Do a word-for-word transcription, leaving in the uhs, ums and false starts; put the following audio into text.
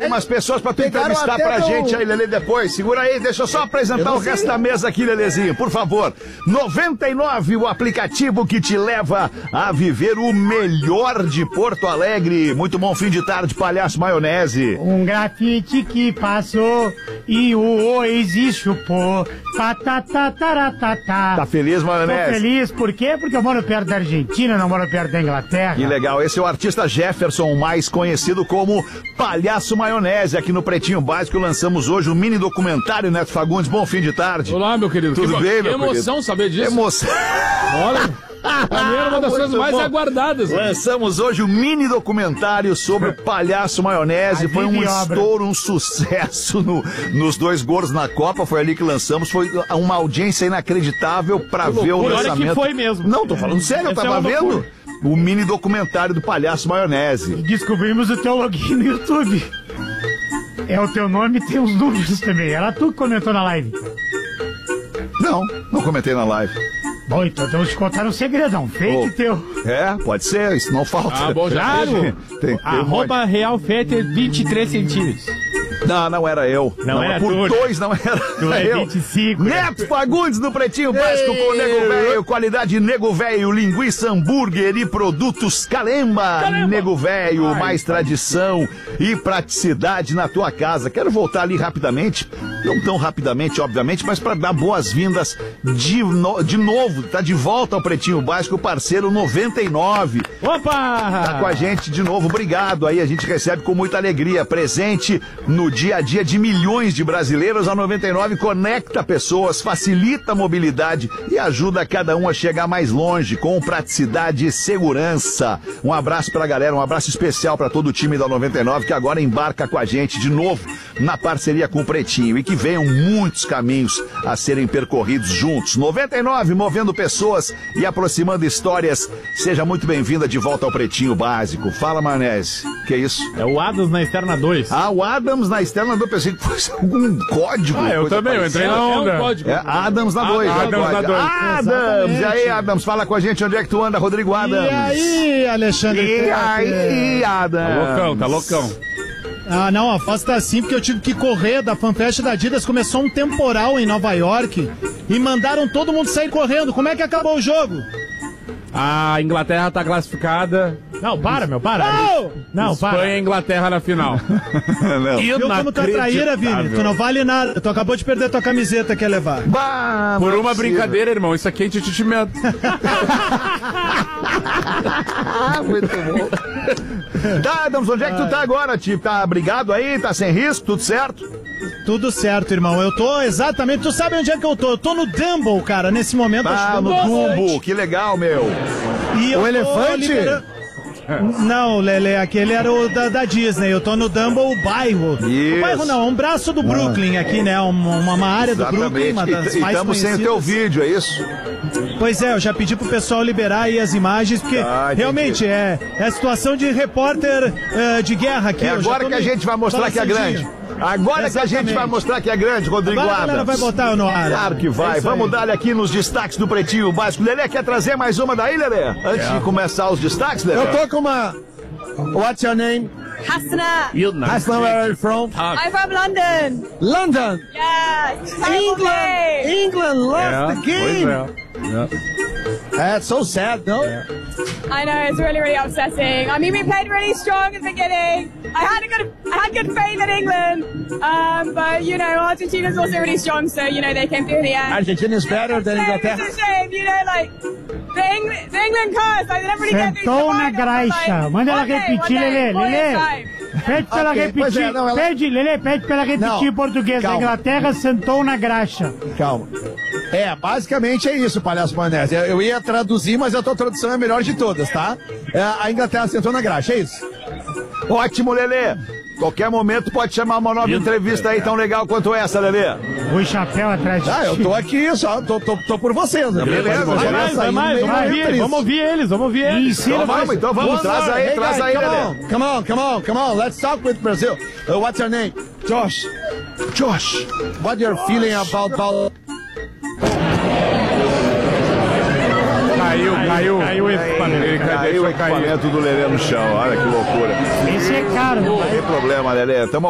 Tem umas pessoas pra tu entrevistar pra do... gente aí, Lelê, depois. Segura aí, deixa eu só apresentar eu o resto da mesa aqui, Lelezinho, por favor. noventa e nove, o aplicativo que te leva a viver o melhor de Porto Alegre. Muito bom fim de tarde, Palhaço Maionese. Um grafite que passou e o Oasis chupou. Patataratata. Tá feliz, Maionese? Tô feliz, por quê? Porque eu moro perto da Argentina, não moro perto da Inglaterra. Que legal, esse é o artista Jefferson, mais conhecido como Palhaço Maionese. Aqui no Pretinho Básico lançamos hoje um mini documentário, Neto Fagundes. Bom fim de tarde. Olá, meu querido. Tudo que, bem, que meu emoção querido? saber disso. Emoção. Olha... Pra mim era uma das coisas mais bom. aguardadas. Né? Lançamos hoje um mini documentário sobre o Palhaço Maionese. Foi um estouro, um sucesso no, nos dois gols na Copa. Foi ali que lançamos. Foi uma audiência inacreditável pra que ver loucura. o lançamento. Olha que foi mesmo. Não, tô falando sério, eu tava é vendo o mini documentário do Palhaço Maionese. Descobrimos o teu login no YouTube. É o teu nome e tem os números também. Era tu que comentou na live. Não, não comentei na live. Bom, então vamos te contar um segredão, fake oh. teu. É, pode ser, isso não falta. Ah, bom, já claro. Tem, tem Arroba um Real Fetter vinte e três centímetros. Não, não era eu. Não, não era por tu. dois não era tu é eu. vinte e cinco. Neto Fagundes no Pretinho Básico com o Nego Velho. Qualidade Nego Velho, linguiça hambúrguer e produtos Calemba. Calemba. Nego Velho, mais tradição e praticidade na tua casa. Quero voltar ali rapidamente, não tão rapidamente, obviamente, mas para dar boas-vindas de, no, de novo. Tá de volta ao Pretinho Básico, o parceiro noventa e nove. Opa! Tá com a gente de novo, obrigado. Aí a gente recebe com muita alegria. Presente no dia a dia de milhões de brasileiros, a noventa e nove conecta pessoas, facilita a mobilidade e ajuda cada um a chegar mais longe com praticidade e segurança. Um abraço pra galera, um abraço especial para todo o time da noventa e nove que agora embarca com a gente de novo na parceria com o Pretinho e que venham muitos caminhos a serem percorridos juntos. noventa e nove, movendo pessoas e aproximando histórias. Seja muito bem-vinda de volta ao Pretinho Básico. Fala, Maionese. Que isso? É o Adams na Externa dois. Ah, o Adams na Externa dois. Pensei que fosse algum código. Ah, eu também, eu entrei na onda. É, um código. é Adams na dois. Ah, Adams na dois. Adams! E aí, Adams, fala com a gente onde é que tu anda, Rodrigo Adams. E aí, Alexandre? E aí, Adams? Tá loucão, tá loucão. Ah, não, a foto tá assim porque eu tive que correr da FanFest da Adidas. Começou um temporal em Nova York e mandaram todo mundo sair correndo. Como é que acabou o jogo? A Inglaterra tá classificada. Não, para, meu, para. Não, não para. Espanha e Inglaterra na final. Não. Viu como tu é traíra, Vini? Tu não vale nada. Tu acabou de perder tua camiseta, quer levar. Bah, Por uma brincadeira, irmão. Isso aqui é entendimento. Muito bom. Tá, Adams, onde é que tu tá agora, tipo? Tá brigado aí? Tá sem risco? Tudo certo? Tudo certo, irmão. Eu tô exatamente... Tu sabe onde é que eu tô? Eu tô no Dumble, cara, nesse momento. Ah, no Dumbo. Que legal, meu. E o elefante? Libera... Não, Lele, aquele era o da, da Disney. Eu tô no Dumble, o bairro. Isso. O bairro não, um braço do Brooklyn aqui, né? Uma, uma área do Exatamente. Brooklyn, uma das e, mais estamos sem o teu vídeo, é isso? Pois é, eu já pedi pro pessoal liberar aí as imagens, porque ah, realmente é, é a situação de repórter uh, de guerra aqui. É agora que a gente vai mostrar que é grande. Agora Exatamente. que a gente vai mostrar que é grande, Rodrigo Agora a galera vai botar no ar. Claro que vai. É Vamos dar aqui nos destaques do Pretinho Básico. Lelê, quer trazer mais uma daí, Lelê? Antes é. de começar os destaques, Lelê? Eu tô com uma... What's your name? Hasna. Hasna, where are you from? I'm from London. London? Yes. England. England lost yeah, the game. Yeah. That's so sad, no? Yeah. I know, it's really, really upsetting. I mean, we played really strong at the beginning. I had a good, I had good faith in England, um, but you know, Argentina's also really strong, so you know they came through the end. Argentina is better than Inglaterra. It's a shame, you know, like the England, the England curse. Like they never really get through the Sentou na final, graxa. like, Manda ela one day, repetir, one day, Lelê. one Lelê. time. Pede pra ela Okay, repetir. pois é, não, ela- Pede, Lelê, pede pra ela repetir Não, em português. calma. A Inglaterra sentou na graxa. Calma. É, basicamente é isso, Palhaço Maionese. Eu, eu ia traduzir, mas a tua tradução é a melhor de todas, tá? É, a Inglaterra sentou na graxa, é isso? Ótimo, Lelê. Qualquer momento pode chamar uma nova entrevista aí tão legal quanto essa, Lelê. O chapéu atrás de Ah, eu tô aqui, só tô, tô, tô por vocês. Né? Beleza, Vai vai mais, vai mais, vamos ouvir, eles, vamos ouvir eles, vamos ouvir eles. Então vamos, então vamos, traz aí, hey, traz guys, aí, come Lelê. on, come on, come on, come on, let's talk with Brazil. Uh, what's your name? Josh. Josh. What you're feeling about... about... Caiu, caiu. Caiu o equipamento. Caiu o equipamento do Lelê no chão, olha que loucura. Esse é caro. Não tem problema, Lelê. Tamo